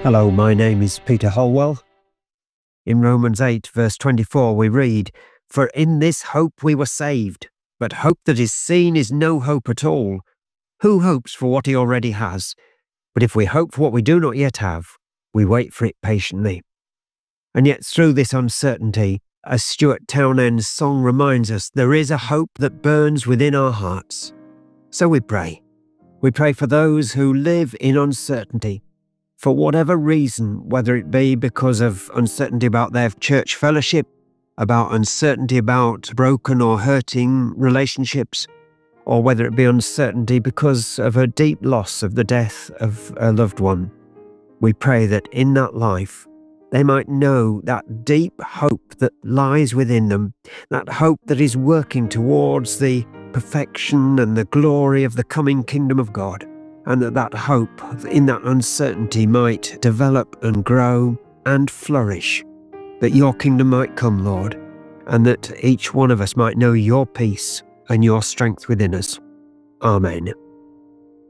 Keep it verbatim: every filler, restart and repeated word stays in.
Hello, my name is Peter Holwell. In Romans eight, verse twenty-four, we read, "For in this hope we were saved, but hope that is seen is no hope at all. Who hopes for what he already has? But if we hope for what we do not yet have, we wait for it patiently." And yet through this uncertainty, as Stuart Townend's song reminds us, there is a hope that burns within our hearts. So we pray. We pray for those who live in uncertainty, for whatever reason, whether it be because of uncertainty about their church fellowship, about uncertainty about broken or hurting relationships, or whether it be uncertainty because of a deep loss of the death of a loved one. We pray that in that life, they might know that deep hope that lies within them, that hope that is working towards the perfection and the glory of the coming kingdom of God, and that that hope in that uncertainty might develop and grow and flourish, that your kingdom might come, Lord, and that each one of us might know your peace and your strength within us. Amen.